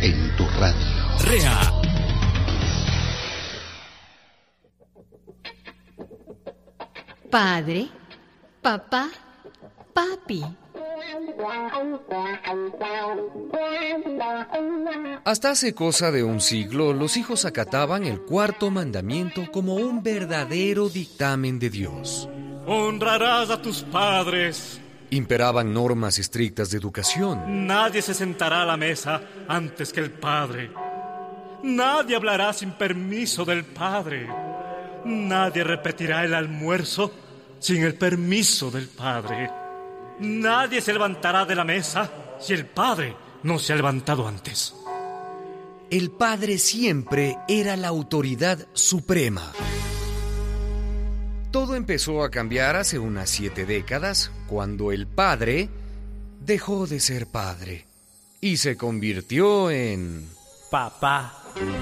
en tu radio. REA. Padre, papá, papi. Hasta hace cosa de un siglo, los hijos acataban el cuarto mandamiento como un verdadero dictamen de Dios. Honrarás a tus padres. Imperaban normas estrictas de educación. Nadie se sentará a la mesa antes que el padre. Nadie hablará sin permiso del padre. Nadie repetirá el almuerzo sin el permiso del padre. Nadie se levantará de la mesa si el padre no se ha levantado antes. El padre siempre era la autoridad suprema. Todo empezó a cambiar hace unas 7 décadas, cuando el padre dejó de ser padre y se convirtió en... papá.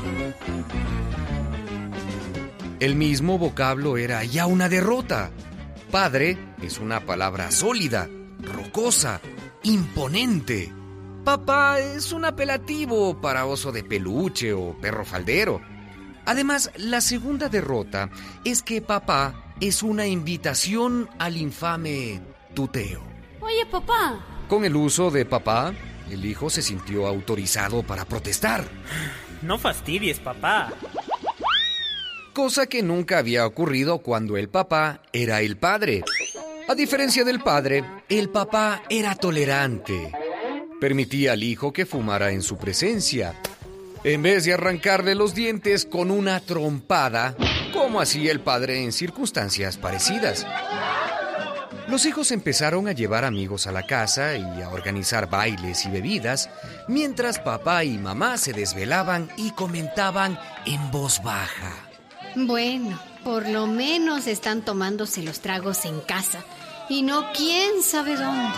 El mismo vocablo era ya una derrota. Padre es una palabra sólida, rocosa, imponente. Papá es un apelativo para oso de peluche o perro faldero. Además, la segunda derrota es que papá es una invitación al infame tuteo. Oye, papá. Con el uso de papá, el hijo se sintió autorizado para protestar. No fastidies, papá. Cosa que nunca había ocurrido cuando el papá era el padre. A diferencia del padre, el papá era tolerante. Permitía al hijo que fumara en su presencia, en vez de arrancarle los dientes con una trompada, como hacía el padre en circunstancias parecidas. Los hijos empezaron a llevar amigos a la casa y a organizar bailes y bebidas, mientras papá y mamá se desvelaban y comentaban en voz baja. Bueno, por lo menos están tomándose los tragos en casa y no quién sabe dónde.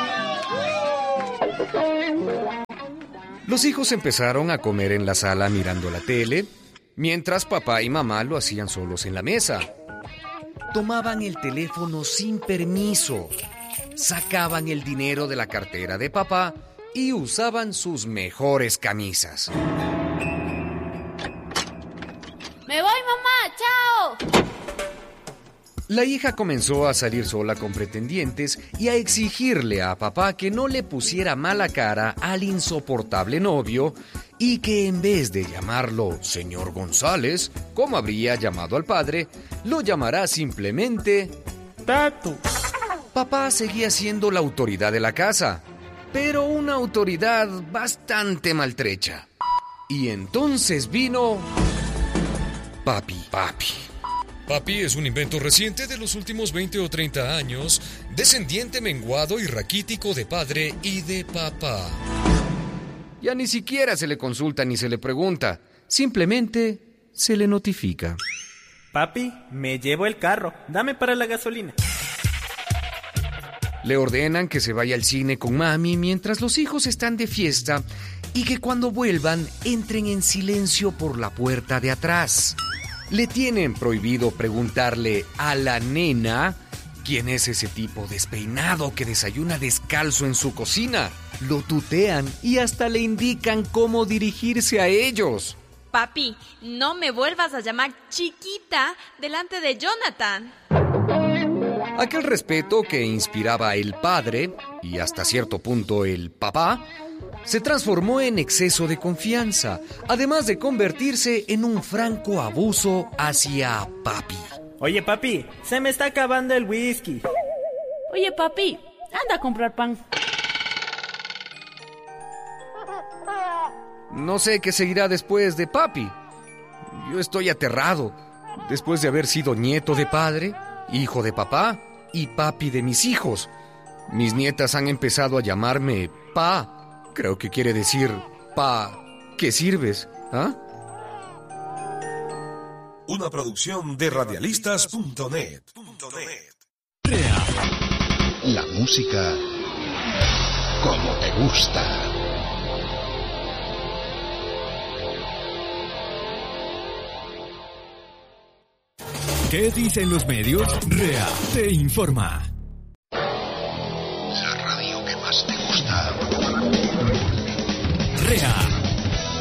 Los hijos empezaron a comer en la sala mirando la tele, mientras papá y mamá lo hacían solos en la mesa. Tomaban el teléfono sin permiso, sacaban el dinero de la cartera de papá y usaban sus mejores camisas. ¡Me voy, mamá! ¡Chao! La hija comenzó a salir sola con pretendientes y a exigirle a papá que no le pusiera mala cara al insoportable novio y que en vez de llamarlo señor González, como habría llamado al padre, lo llamará simplemente Tato. Papá seguía siendo la autoridad de la casa, pero una autoridad bastante maltrecha. Y entonces vino... Papi. Papi es un invento reciente de los últimos 20 o 30 años, descendiente menguado y raquítico de padre y de papá. Ya ni siquiera se le consulta ni se le pregunta, simplemente se le notifica. Papi, me llevo el carro, dame para la gasolina. Le ordenan que se vaya al cine con mami mientras los hijos están de fiesta y que cuando vuelvan entren en silencio por la puerta de atrás. Le tienen prohibido preguntarle a la nena quién es ese tipo despeinado que desayuna descalzo en su cocina. Lo tutean y hasta le indican cómo dirigirse a ellos. Papi, no me vuelvas a llamar chiquita delante de Jonathan. Aquel respeto que inspiraba el padre, y hasta cierto punto el papá, se transformó en exceso de confianza, además de convertirse en un franco abuso hacia papi. Oye, papi, se me está acabando el whisky. Oye, papi, anda a comprar pan. No sé qué seguirá después de papi. Yo estoy aterrado, después de haber sido nieto de padre, hijo de papá y papi de mis hijos. Mis nietas han empezado a llamarme pa. Creo que quiere decir, pa, ¿qué sirves? ¿Ah? Una producción de radialistas.net. REA. La música como te gusta. ¿Qué dicen los medios? REA te informa. La radio que más te gusta. REA.